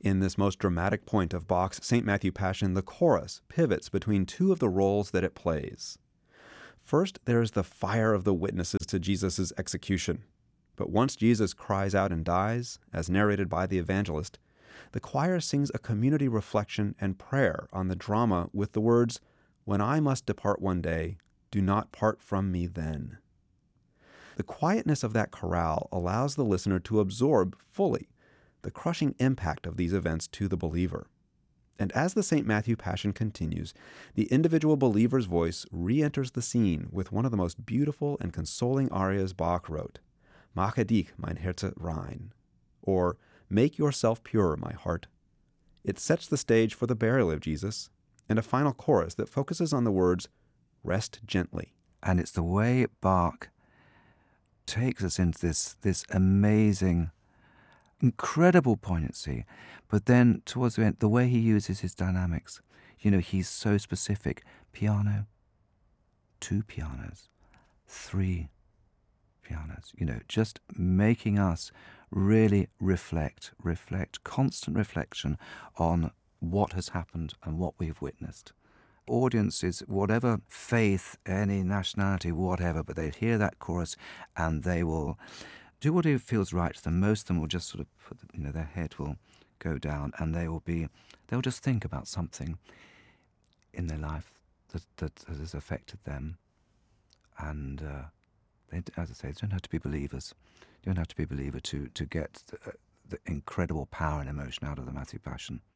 In this most dramatic point of Bach's St. Matthew Passion, the chorus pivots between two of the roles that it plays. First, there is the fire of the witnesses to Jesus' execution. But once Jesus cries out and dies, as narrated by the evangelist, the choir sings a community reflection and prayer on the drama with the words, "When I must depart one day, do not part from me then." The quietness of that chorale allows the listener to absorb fully the crushing impact of these events to the believer. And as the St. Matthew Passion continues, the individual believer's voice re-enters the scene with one of the most beautiful and consoling arias Bach wrote, "Mache dich, mein Herze, rein," or "Make yourself pure, my heart." It sets the stage for the burial of Jesus, and a final chorus that focuses on the words, "Rest gently." And it's the way Bach takes us into this amazing, incredible poignancy, but then towards the end, the way he uses his dynamics, he's so specific. Piano, 2 pianos, 3 pianos, just making us really reflect, constant reflection on what has happened and what we've witnessed. Audiences, whatever faith, any nationality, whatever, but they hear that chorus and they will do what it feels right to them. Most of them will just sort of put, their head will go down and they'll just think about something in their life that has affected them. And as I say, they don't have to be believers. You don't have to be a believer to get the incredible power and emotion out of the Matthew Passion.